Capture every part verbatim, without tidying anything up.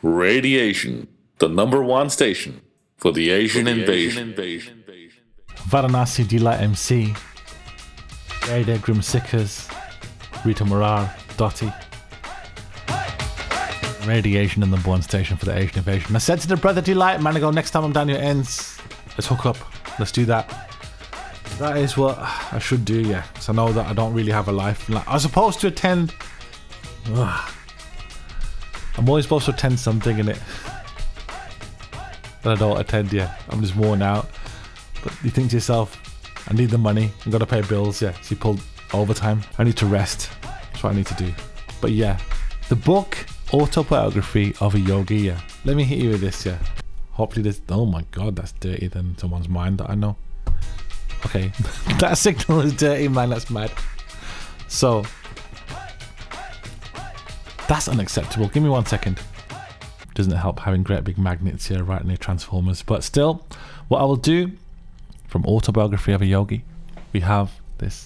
Radiation, the number one station for the Asian invasion. Varanasi Delight M C, Radha Grimsickers, Rita Murar, Dottie. Radiation, the number one station for the Asian invasion. I said to the brother Delight, man, I go, next time I'm down your ends, let's hook up, let's do that. That is what I should do, yeah. Because I know that I don't really have a life. Like, I was supposed to attend. Ugh. I'm always supposed to attend something in it, but I don't attend yet. I'm just worn out. But you think to yourself, I need the money. I've got to pay bills, yeah. So you pull overtime. I need to rest. That's what I need to do. But yeah, the book Autobiography of a Yogi, yeah. Let me hit you with this, yeah. Hopefully this. Oh my god, that's dirty than someone's mind that I know. Okay, that signal is dirty, man. That's mad. So, that's unacceptable. Give me one second. Doesn't help having great big magnets here right near transformers. But still, what I will do from Autobiography of a Yogi, we have this.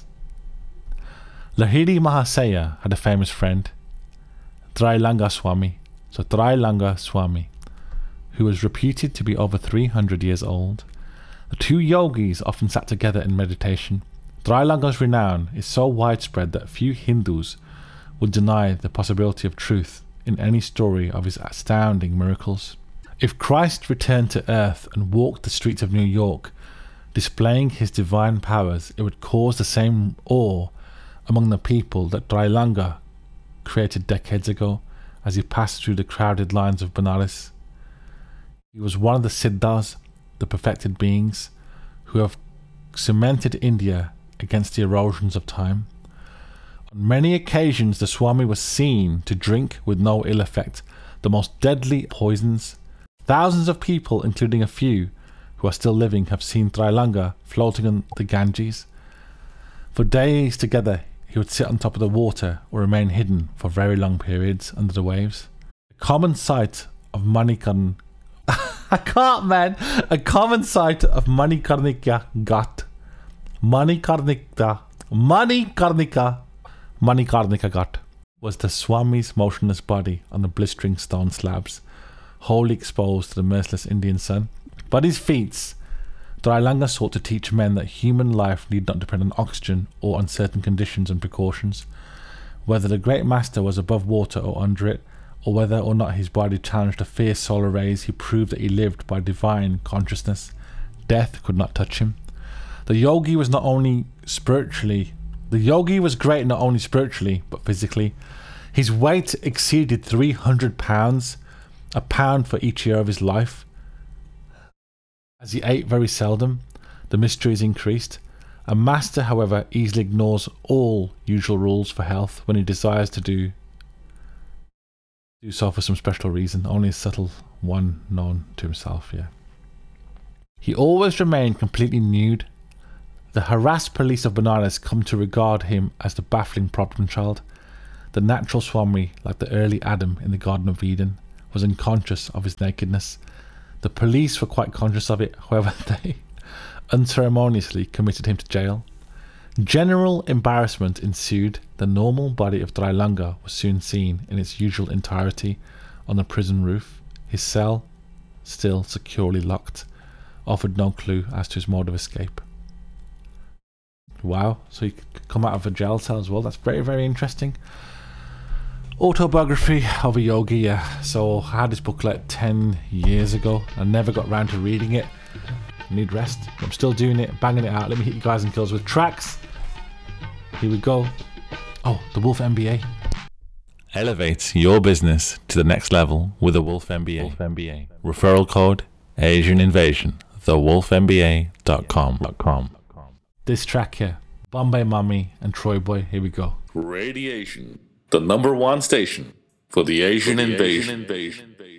Lahiri Mahasaya had a famous friend, Trailanga Swami. So Trailanga Swami, who was reputed to be over three hundred years old. The two yogis often sat together in meditation. Trailanga's renown is so widespread that few Hindus would deny the possibility of truth in any story of his astounding miracles. If Christ returned to earth and walked the streets of New York, displaying his divine powers, it would cause the same awe among the people that Trailanga created decades ago as he passed through the crowded lines of Benares. He was one of the Siddhas, the perfected beings, who have cemented India against the erosions of time. On many occasions the Swami was seen to drink with no ill effect the most deadly poisons. Thousands of people, including a few who are still living, have seen Trailanga floating on the Ganges. For days together he would sit on top of the water or remain hidden for very long periods under the waves. A common sight of Manikarnika I can't, man. A common sight of Manikarnika Ghat. Manikarnika. Manikarnika. Manikarnika Ghat was the Swami's motionless body on the blistering stone slabs, wholly exposed to the merciless Indian sun. By these feats, Trailanga sought to teach men that human life need not depend on oxygen or on certain conditions and precautions. Whether the great master was above water or under it, or whether or not his body challenged the fierce solar rays, he proved that he lived by divine consciousness. Death could not touch him. The yogi was not only spiritually, the yogi was great not only spiritually, but physically. His weight exceeded three hundred pounds, a pound for each year of his life. As he ate very seldom, the mysteries increased. A master, however, easily ignores all usual rules for health when he desires to do do so for some special reason, only a subtle one known to himself, yeah. He always remained completely nude. The harassed police of Benares come to regard him as the baffling problem child. The natural Swami, like the early Adam in the Garden of Eden, was unconscious of his nakedness. The police were quite conscious of it, however they unceremoniously committed him to jail. General embarrassment ensued. The normal body of Trailanga was soon seen in its usual entirety on the prison roof. His cell, still securely locked, offered no clue as to his mode of escape. Wow, so he could come out of a jail cell as well. That's very, very interesting. Autobiography of a Yogi, yeah. So I had this booklet ten years ago. I never got round to reading it. I need rest. I'm still doing it, banging it out. Let me hit you guys and kills with tracks. Here we go. Oh, the Wolf M B A. Elevate your business to the next level with the Wolf M B A. Wolf M B A. Referral code Asian Invasion. the wolf m b a dot com. This track here, Bombay Mummy and Troy Boy. Here we go. Radiation, the number one station for the Asian, for the invasion. Asian invasion.